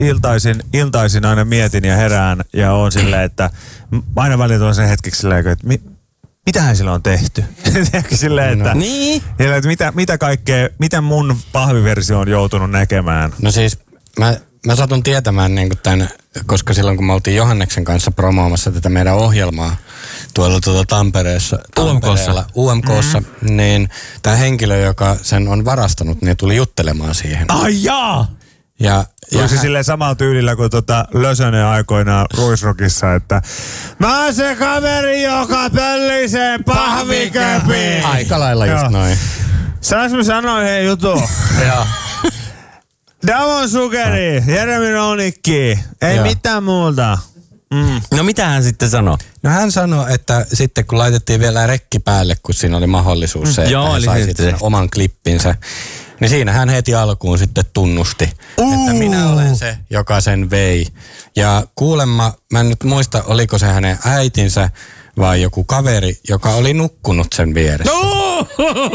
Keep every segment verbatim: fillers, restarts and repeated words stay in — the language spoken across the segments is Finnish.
iltaisin, iltaisin aina mietin ja herään ja on silleen, että aina välillä on sen hetkeksi silleen, että mi, mitähän sillä on tehty? silleen, että, no. Niin? että mitä, mitä kaikkea, miten mun pahviversio on joutunut näkemään? No siis mä, mä satun tietämään niin kuin tämän, koska silloin kun me oltiin Johanneksen kanssa promoomassa tätä meidän ohjelmaa tuolla tuolla Tampereessa, Tampereella, U M K:ssa, mm-hmm. niin tämä henkilö, joka sen on varastanut, niin tuli juttelemaan siihen. Ai jaa! Ja, ja se silleen samalla tyylillä kuin tota Lösönen aikoinaan Ruisrockissa, että mä oon se kaveri, joka pölli sen pahviköpiin. Aika lailla just noin. Saanko mä sanoa hei jutu? Joo. Davon Sukeri, Jeremy Raunikki, ei Joo. mitään muuta. Mm. No mitä hän sitten sanoi? No hän sanoi, että sitten kun laitettiin vielä rekki päälle, kun siinä oli mahdollisuus se, mm. että Joo, hän sai sitten oman klippinsä, niin siinä hän heti alkuun sitten tunnusti, uh. että minä olen se, joka sen vei. Ja kuulemma, mä en nyt muista, oliko se hänen äitinsä vai joku kaveri, joka oli nukkunut sen vieressä. No!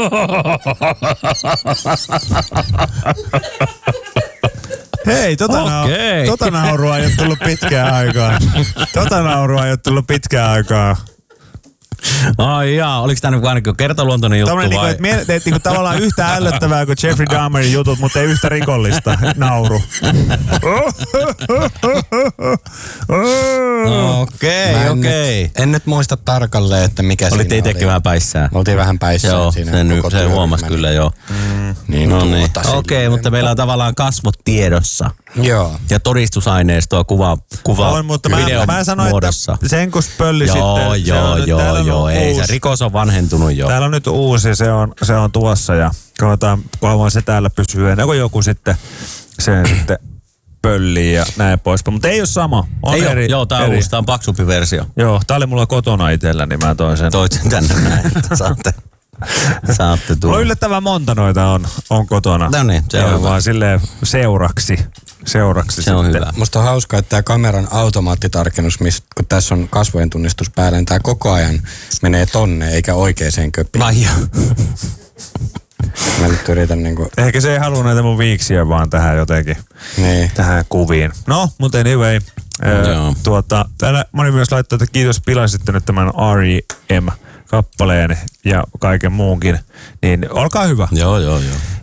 Hei, tota, okay. nau- tota naurua ei ole tullut pitkään aikaa. Tota naurua ei ole tullut pitkään aikaa. Ai jaa, oliko tämä nyt ainakin kertaluontoinen juttu Tommoinen vai? Niinku, että teet niinku tavallaan yhtä ällöttävää kuin Jeffrey Dahmerin jutut, mutta ei yhtä rikollista nauru. Okei, okei. En nyt muista tarkalleen, että mikä Olit siinä oli. Olitte itsekin vähän päissään. Me oltiin vähän päissään joo, siinä. Sen, se huomasi kyllä joo. Mm. Niin, no niin. Okei, okay, mutta meillä on tavallaan kasvot tiedossa. Joo. Ja todistusaineistoa kuva, kuva on, mutta mä, mä sanoin, muodossa. Että sen kun pölli joo, sitten. Joo, on, joo, joo, ei se rikos on vanhentunut jo. Täällä on nyt uusi, se on, se on tuossa ja katsotaan, kunhan se täällä pysyy. Ennen kuin joku sitten sen sitten pöllii ja näin poispäin. Mutta ei ole sama. On ei eri, ole, joo, tää on eri. uusi, tää on paksumpi versio. Joo, tää oli mulla kotona itsellä, niin mä toin sen. Toit sen tänne näin, että saatte, saatte tulla. Mulla yllättävän monta noita on, on kotona. No niin, se on hyvä. Vaan silleen seuraksi. Seuraksi se on sitten. hyvä. Musta on hauskaa, että tämä kameran automaattitarkennus, missä, kun tässä on kasvojen tunnistus päällä, niin tämä koko ajan menee tonne eikä oikeeseen köppiin. Ai Mä nyt yritän niinku... Ehkä se ei halua näitä mun viiksiä vaan tähän jotenkin. Niin. Tähän kuviin. No, mutta anyway. Joo. Tuota, täällä moni myös laittoi, että kiitos pilasitte nyt tämän R E M kappaleen ja kaiken muunkin. Niin olkaa hyvä. Joo, joo, joo.